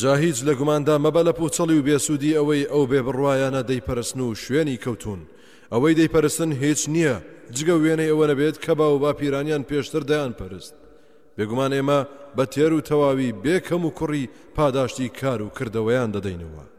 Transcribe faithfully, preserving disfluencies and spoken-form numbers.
جا هیچ لە گوماندا مەبە لە پوچەڵی و بێسوودی ئەوەی ئەو بێبڕوایانە دەیپەرستن و شوێنی کەوتون ئەوەی دەیپەرستن هیچ نییە جگە وێنەی ئەوە نەبێت کە باو باپیرانیان پێشتر دەیان پەرست بێگومان ئێمە بە تێر و تەواوی بێکەم و کوڕی پاداشتی کار و کردەوەیان دەدەینەوە